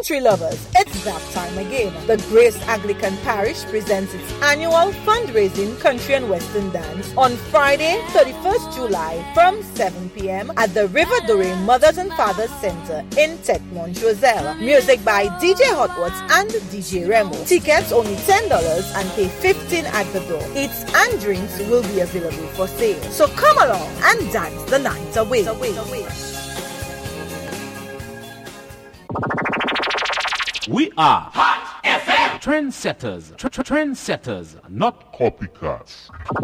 Country lovers, it's that time again. The Grace Anglican Parish presents its annual fundraising country and western dance on Friday, 31st July from 7 p.m. at the River Dore Mothers and Fathers Center in Tecmont, Roselle. Music by DJ Hotwatts and DJ Remo. Tickets only $10 and pay $15 at the door. Eats and drinks will be available for sale. So come along and dance the night away. We are Hot FM. Trendsetters, not copycats.